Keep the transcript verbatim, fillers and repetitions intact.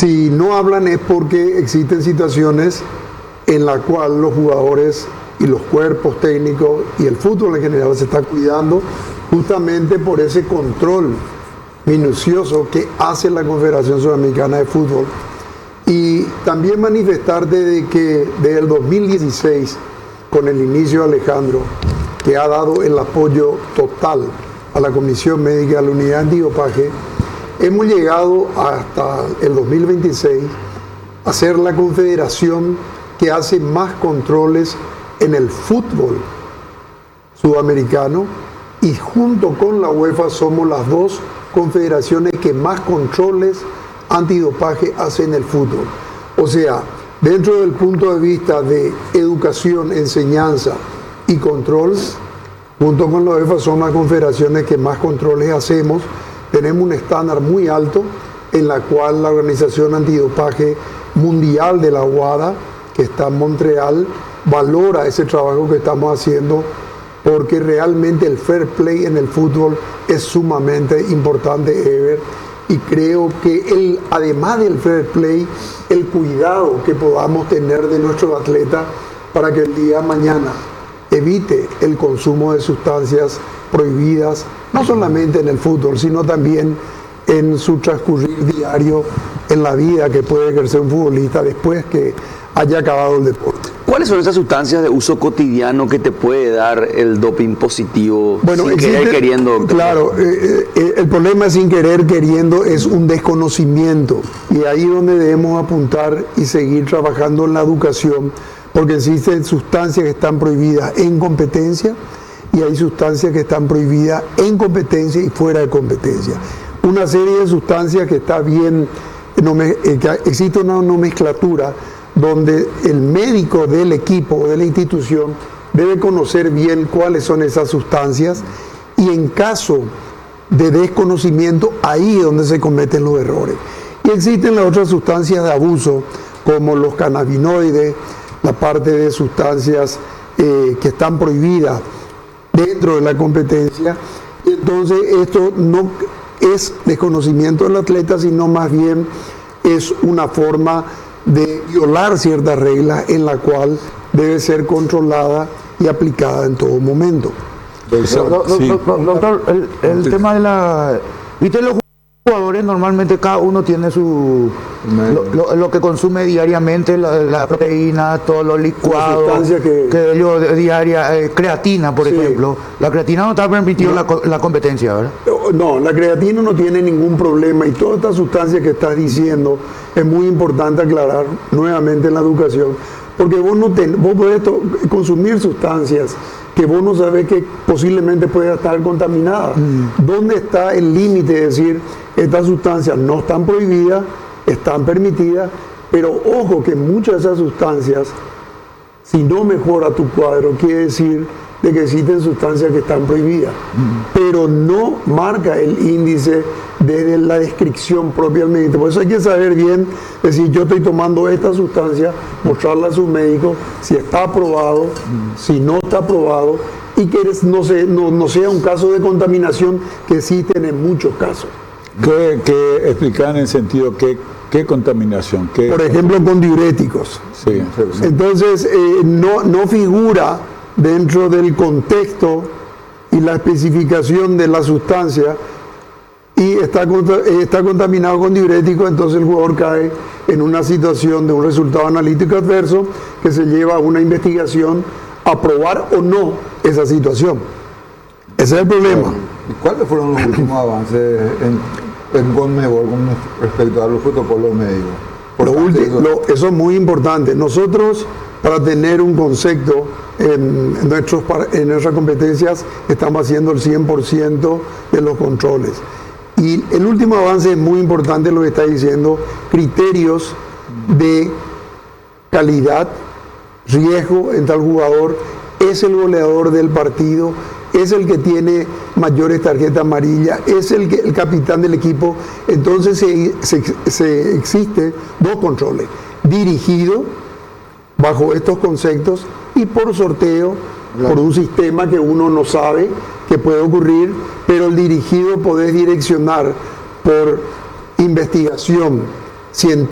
Si no hablan es porque existen situaciones en las cuales los jugadores y los cuerpos técnicos y el fútbol en general se está cuidando justamente por ese control minucioso que hace la Confederación Sudamericana de Fútbol. Y también manifestarte de que desde el dos mil dieciséis, con el inicio de Alejandro, que ha dado el apoyo total a la Comisión Médica de la Unidad Antidopaje, hemos llegado hasta el dos mil veintiséis a ser la confederación que hace más controles en el fútbol sudamericano, y junto con la UEFA somos las dos confederaciones que más controles antidopaje hacen en el fútbol. O sea, dentro del punto de vista de educación, enseñanza y control, junto con la UEFA son las confederaciones que más controles hacemos. Tenemos un estándar muy alto en la cual la Organización Antidopaje Mundial de la WADA, que está en Montreal, valora ese trabajo que estamos haciendo, porque realmente el fair play en el fútbol es sumamente importante, Ever, y creo que el, además del fair play, el cuidado que podamos tener de nuestros atletas para que el día de mañana evite el consumo de sustancias prohibidas, no solamente en el fútbol, sino también en su transcurrir diario en la vida que puede ejercer un futbolista después que haya acabado el deporte. ¿Cuáles son esas sustancias de uso cotidiano que te puede dar el doping positivo bueno, sin existe, querer queriendo? Claro, eh, eh, el problema sin querer queriendo es un desconocimiento, y ahí donde debemos apuntar y seguir trabajando en la educación, porque existen sustancias que están prohibidas en competencia y hay sustancias que están prohibidas en competencia y fuera de competencia. Una serie de sustancias que está bien, no me, eh, que existe una nomenclatura donde el médico del equipo o de la institución debe conocer bien cuáles son esas sustancias, y en caso de desconocimiento, ahí es donde se cometen los errores. Y existen las otras sustancias de abuso, como los cannabinoides, la parte de sustancias eh, que están prohibidas dentro de la competencia. Y entonces esto no es desconocimiento del atleta, sino más bien es una forma de violar ciertas reglas en la cual debe ser controlada y aplicada en todo momento. Doctor, sí. doctor el, el tema de la... ¿Viste los jugadores? Normalmente cada uno tiene su... Lo, lo, lo que consume diariamente, la, la proteína, todos los licuados, que, que ellos diaria, eh, creatina, por sí. ejemplo. La creatina no está permitido no. la, la competencia, ¿verdad? No, la creatina no tiene ningún problema, y todas estas sustancias que estás diciendo es muy importante aclarar nuevamente en la educación, porque vos no ten, vos podés to, consumir sustancias que vos no sabés que posiblemente puede estar contaminada. Mm. ¿Dónde está el límite de decir estas sustancias no están prohibidas, están permitidas, pero ojo que muchas de esas sustancias, si no mejora tu cuadro, quiere decir de que existen sustancias que están prohibidas, mm. pero no marca el índice desde la descripción propia del médico. Por eso hay que saber bien, decir, yo estoy tomando esta sustancia, mostrarla a su médico, si está aprobado, mm. si no está aprobado, y que no, se, no, no sea un caso de contaminación que existen en muchos casos. ¿Qué, qué explicar en el sentido que qué contaminación? ¿Qué? Por ejemplo, con diuréticos. Sí. Entonces, eh, no, no figura dentro del contexto y la especificación de la sustancia, y está, está contaminado con diuréticos, entonces el jugador cae en una situación de un resultado analítico adverso que se lleva a una investigación a probar o no esa situación. Ese es el problema. ¿Y cuáles fueron los últimos avances en, en Conmebol con respecto a los protocolos médicos? Lo último, lo, eso es muy importante. Nosotros, para tener un concepto en, en, nuestros, en nuestras competencias, estamos haciendo el cien por ciento de los controles. Y el último avance es muy importante, lo que está diciendo, criterios de calidad, riesgo en tal jugador, es el goleador del partido, es el que tiene mayores tarjetas amarillas, es el, que, el capitán del equipo. Entonces se, se, se existe dos controles, dirigido bajo estos conceptos y por sorteo, claro, por un sistema que uno no sabe que puede ocurrir, pero el dirigido podés direccionar por investigación científica